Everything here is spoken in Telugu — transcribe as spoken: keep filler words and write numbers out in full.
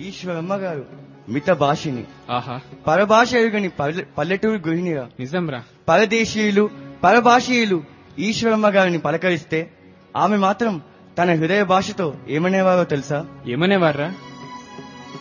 ఈశ్వరమ్మ గారు మిత భాషిని, ఆహా పరభాష ఎరుగని పల్లె- పల్లెటూరు గృహిణిగా. నిజంరా. పరదేశీయులు పరభాషీయులు ఈశ్వరమ్మ గారిని పలకరిస్తే ఆమె మాత్రం తన హృదయ భాషతో ఏమనేవారో తెలుసా? ఏమనేవారా?